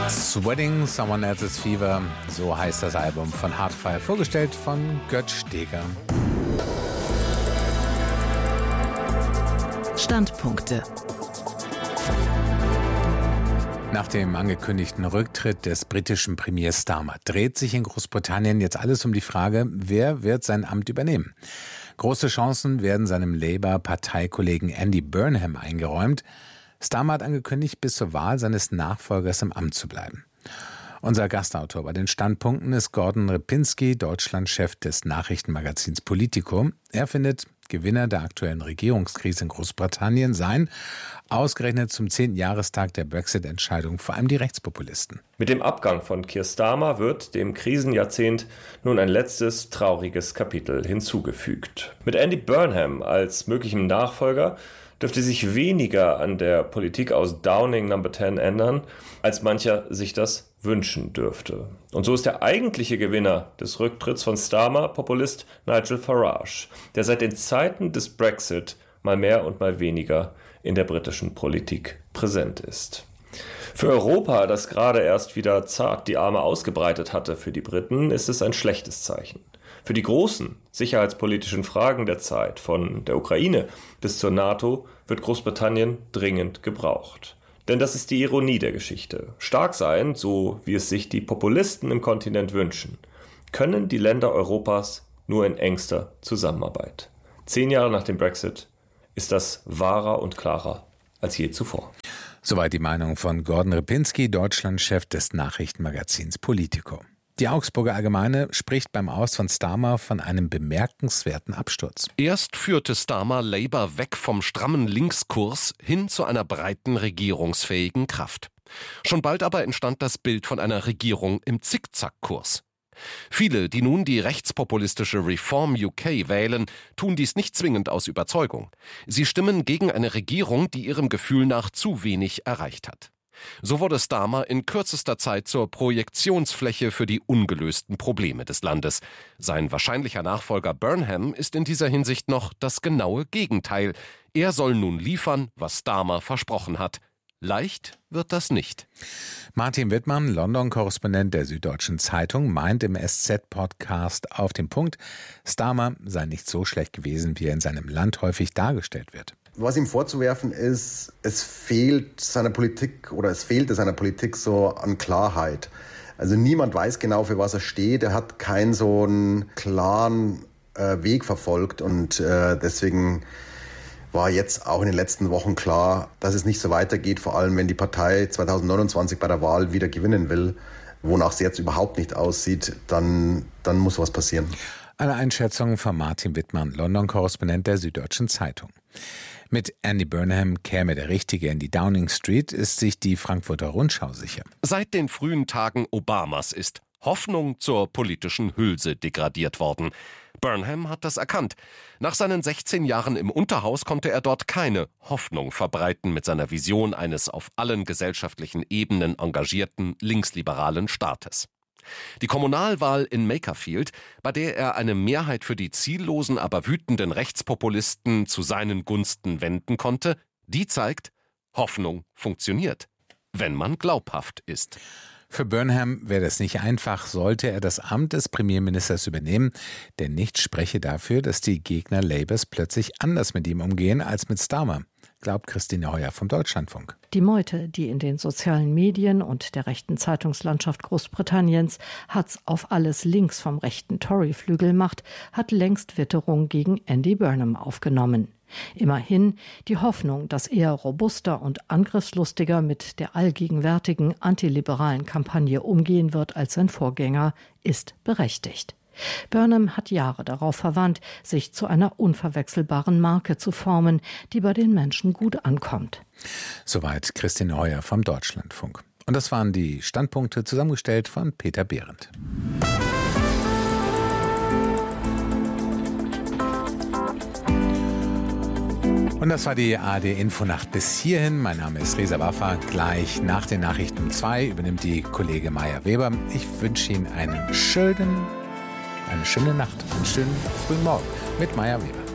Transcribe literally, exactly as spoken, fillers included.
Sweating Someone Else's Fever, so heißt das Album von Hardfire, vorgestellt von Götz Steger. Standpunkte. Nach dem angekündigten Rücktritt des britischen Premiers Starmer dreht sich in Großbritannien jetzt alles um die Frage, wer wird sein Amt übernehmen. Große Chancen werden seinem Labour-Parteikollegen Andy Burnham eingeräumt. Starmer hat angekündigt, bis zur Wahl seines Nachfolgers im Amt zu bleiben. Unser Gastautor bei den Standpunkten ist Gordon Repinski, Deutschlandchef des Nachrichtenmagazins Politico. Er findet, Gewinner der aktuellen Regierungskrise in Großbritannien seien, ausgerechnet zum zehnten Jahrestag der Brexit-Entscheidung, vor allem die Rechtspopulisten. Mit dem Abgang von Keir Starmer wird dem Krisenjahrzehnt nun ein letztes trauriges Kapitel hinzugefügt. Mit Andy Burnham als möglichem Nachfolger dürfte sich weniger an der Politik aus Downing Number zehn ändern, als mancher sich das wünschen dürfte. Und so ist der eigentliche Gewinner des Rücktritts von Starmer Populist Nigel Farage, der seit den Zeiten des Brexit mal mehr und mal weniger in der britischen Politik präsent ist. Für Europa, das gerade erst wieder zart die Arme ausgebreitet hatte für die Briten, ist es ein schlechtes Zeichen. Für die großen sicherheitspolitischen Fragen der Zeit, von der Ukraine bis zur NATO, wird Großbritannien dringend gebraucht. Denn das ist die Ironie der Geschichte. Stark sein, so wie es sich die Populisten im Kontinent wünschen, können die Länder Europas nur in engster Zusammenarbeit. Zehn Jahre nach dem Brexit ist das wahrer und klarer als je zuvor. Soweit die Meinung von Gordon Repinski, Deutschlandchef des Nachrichtenmagazins Politico. Die Augsburger Allgemeine spricht beim Aus von Starmer von einem bemerkenswerten Absturz. Erst führte Starmer Labour weg vom strammen Linkskurs hin zu einer breiten regierungsfähigen Kraft. Schon bald aber entstand das Bild von einer Regierung im Zickzackkurs. Viele, die nun die rechtspopulistische Reform U K wählen, tun dies nicht zwingend aus Überzeugung. Sie stimmen gegen eine Regierung, die ihrem Gefühl nach zu wenig erreicht hat. So wurde Starmer in kürzester Zeit zur Projektionsfläche für die ungelösten Probleme des Landes. Sein wahrscheinlicher Nachfolger Burnham ist in dieser Hinsicht noch das genaue Gegenteil. Er soll nun liefern, was Starmer versprochen hat. Leicht wird das nicht. Martin Wittmann, London-Korrespondent der Süddeutschen Zeitung, meint im S Z-Podcast auf den Punkt, Starmer sei nicht so schlecht gewesen, wie er in seinem Land häufig dargestellt wird. Was ihm vorzuwerfen ist, es fehlt seiner Politik oder es fehlte seiner Politik so an Klarheit. Also niemand weiß genau, für was er steht. Er hat keinen so einen klaren äh, Weg verfolgt und äh, deswegen war jetzt auch in den letzten Wochen klar, dass es nicht so weitergeht, vor allem wenn die Partei zwanzig neunundzwanzig bei der Wahl wieder gewinnen will, wonach es jetzt überhaupt nicht aussieht, dann, dann muss was passieren. Eine Einschätzung von Martin Wittmann, London-Korrespondent der Süddeutschen Zeitung. Mit Andy Burnham käme der Richtige in die Downing Street, ist sich die Frankfurter Rundschau sicher. Seit den frühen Tagen Obamas ist Hoffnung zur politischen Hülse degradiert worden. Burnham hat das erkannt. Nach seinen sechzehn Jahren im Unterhaus konnte er dort keine Hoffnung verbreiten mit seiner Vision eines auf allen gesellschaftlichen Ebenen engagierten linksliberalen Staates. Die Kommunalwahl in Makerfield, bei der er eine Mehrheit für die ziellosen, aber wütenden Rechtspopulisten zu seinen Gunsten wenden konnte, die zeigt, Hoffnung funktioniert, wenn man glaubhaft ist. Für Burnham wäre es nicht einfach, sollte er das Amt des Premierministers übernehmen, denn nichts spreche dafür, dass die Gegner Labours plötzlich anders mit ihm umgehen als mit Starmer, glaubt Christine Heuer vom Deutschlandfunk. Die Meute, die in den sozialen Medien und der rechten Zeitungslandschaft Großbritanniens Hatz auf alles links vom rechten Tory-Flügel macht, hat längst Witterung gegen Andy Burnham aufgenommen. Immerhin die Hoffnung, dass er robuster und angriffslustiger mit der allgegenwärtigen antiliberalen Kampagne umgehen wird als sein Vorgänger, ist berechtigt. Burnham hat Jahre darauf verwandt, sich zu einer unverwechselbaren Marke zu formen, die bei den Menschen gut ankommt. Soweit Christine Heuer vom Deutschlandfunk. Und das waren die Standpunkte, zusammengestellt von Peter Behrendt. Und das war die A R D-Infonacht bis hierhin. Mein Name ist Reza Waffa. Gleich nach den Nachrichten um zwei übernimmt die Kollege Maya Weber. Ich wünsche Ihnen einen schönen, eine schöne Nacht, einen schönen frühen Morgen mit Maya Weber.